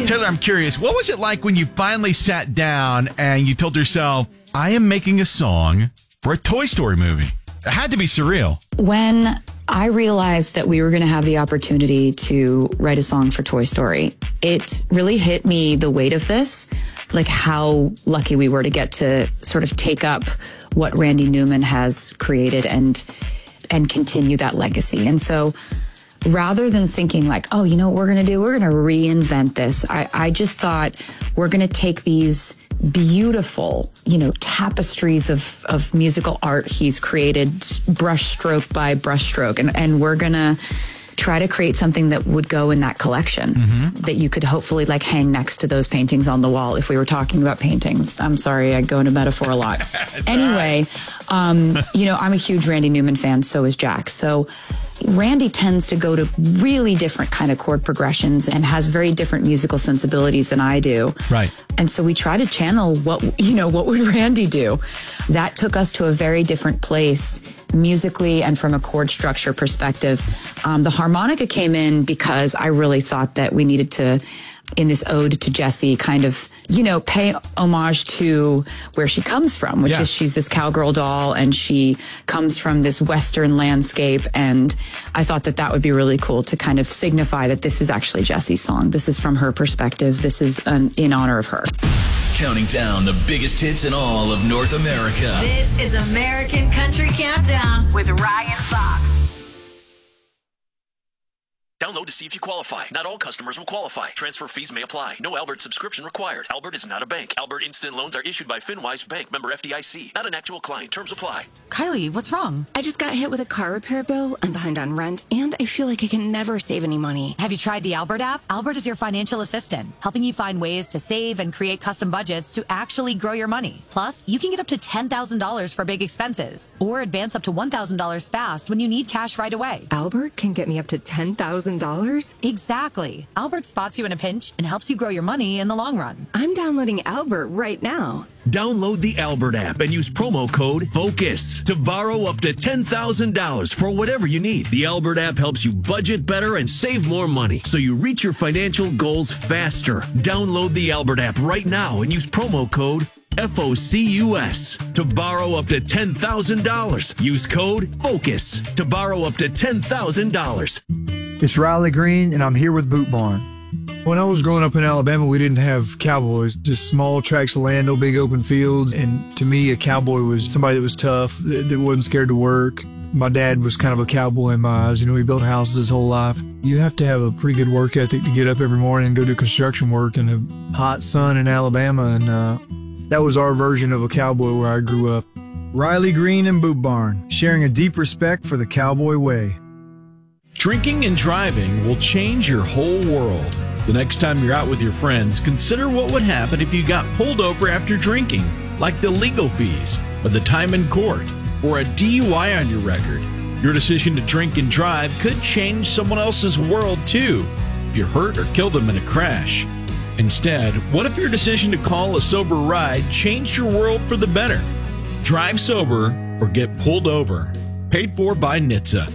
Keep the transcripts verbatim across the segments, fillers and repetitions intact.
Taylor, I'm curious, what was it like when you finally sat down and you told yourself, I am making a song for a Toy Story movie? It had to be surreal. When I realized that we were going to have the opportunity to write a song for Toy Story, it really hit me the weight of this, like how lucky we were to get to sort of take up what Randy Newman has created and and continue that legacy. And so rather than thinking like, oh, you know what we're going to do? We're going to reinvent this. I, I just thought we're going to take these beautiful, you know, tapestries of, of musical art he's created, brush stroke by brush stroke. And, and we're going to try to create something that would go in that collection mm-hmm. that you could hopefully like hang next to those paintings on the wall if we were talking about paintings. I'm sorry, I go into metaphor a lot. Anyway, um, you know, I'm a huge Randy Newman fan, so is Jack. So Randy tends to go to really different kind of chord progressions and has very different musical sensibilities than I do. Right. And so we try to channel what, you know, what would Randy do? That took us to a very different place musically and from a chord structure perspective. Um, the harmonica came in because I really thought that we needed to, in this ode to Jessie, kind of, you know, pay homage to where she comes from, which yeah. is she's this cowgirl doll and she comes from this Western landscape. And I thought that that would be really cool to kind of signify that this is actually Jessie's song. This is from her perspective. This is an, in honor of her. Counting down the biggest hits in all of North America. This is American Country Countdown with Ryan Fox. Download to see if you qualify. Not all customers will qualify. Transfer fees may apply. No Albert subscription required. Albert is not a bank. Albert Instant Loans are issued by FinWise Bank, member F D I C. Not an actual client. Terms apply. Kylie, what's wrong? I just got hit with a car repair bill. I'm behind on rent, and I feel like I can never save any money. Have you tried the Albert app? Albert is your financial assistant, helping you find ways to save and create custom budgets to actually grow your money. Plus, you can get up to ten thousand dollars for big expenses, or advance up to one thousand dollars fast when you need cash right away. Albert can get me up to ten thousand dollars? Exactly. Albert spots you in a pinch and helps you grow your money in the long run. I'm downloading Albert right now. Download the Albert app and use promo code FOCUS to borrow up to ten thousand dollars for whatever you need. The Albert app helps you budget better and save more money so you reach your financial goals faster. Download the Albert app right now and use promo code F O C U S to borrow up to ten thousand dollars. Use code FOCUS to borrow up to ten thousand dollars. It's Riley Green, and I'm here with Boot Barn. When I was growing up in Alabama, we didn't have cowboys, just small tracts of land, no big open fields. And to me, a cowboy was somebody that was tough, that, that wasn't scared to work. My dad was kind of a cowboy in my eyes. You know, he built houses his whole life. You have to have a pretty good work ethic to get up every morning and go do construction work in the hot sun in Alabama. And uh, that was our version of a cowboy where I grew up. Riley Green and Boot Barn, sharing a deep respect for the cowboy way. Drinking and driving will change your whole world. The next time you're out with your friends, consider what would happen if you got pulled over after drinking, like the legal fees, or the time in court, or a D U I on your record. Your decision to drink and drive could change someone else's world, too, if you're hurt or killed them in a crash. Instead, what if your decision to call a sober ride changed your world for the better? Drive sober or get pulled over. Paid for by N H T S A.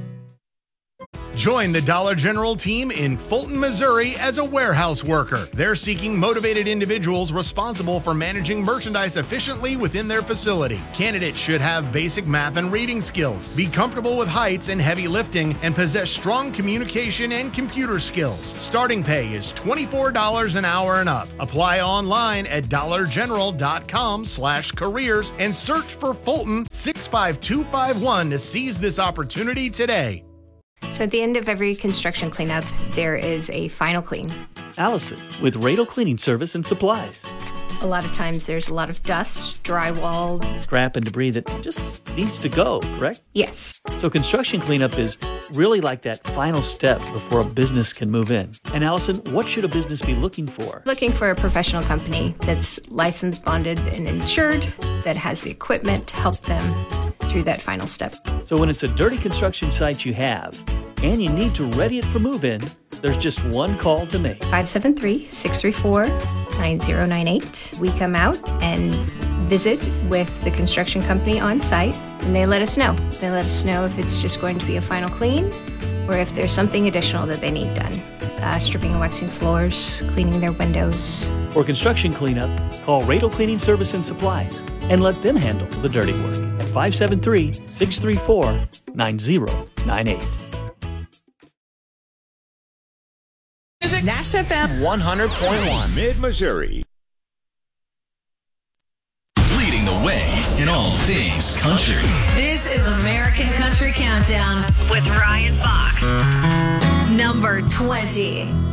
Join the Dollar General team in Fulton, Missouri as a warehouse worker. They're seeking motivated individuals responsible for managing merchandise efficiently within their facility. Candidates should have basic math and reading skills, be comfortable with heights and heavy lifting, and possess strong communication and computer skills. Starting pay is twenty-four dollars an hour and up. Apply online at dollar general dot com slash careers and search for Fulton six five two five one to seize this opportunity today. So at the end of every construction cleanup, there is a final clean. Allison, with Radel Cleaning Service and Supplies. A lot of times there's a lot of dust, drywall, scrap and debris that just needs to go, correct? Yes. So construction cleanup is really like that final step before a business can move in. And Allison, what should a business be looking for? Looking for a professional company that's licensed, bonded, and insured, that has the equipment to help them through that final step. So when it's a dirty construction site you have, and you need to ready it for move-in, there's just one call to make. five seven three, six three four, nine zero nine eight. We come out and visit with the construction company on site, and they let us know. They let us know if it's just going to be a final clean or if there's something additional that they need done. uh, stripping and waxing floors, cleaning their windows. For construction cleanup, call Radel Cleaning Service and Supplies and let them handle the dirty work at five seven three, six three four, nine zero nine eight. Nash F M one hundred point one, Mid-Missouri. Leading the way in all things country. This is American Country Countdown with Ryan Fox. Number twenty.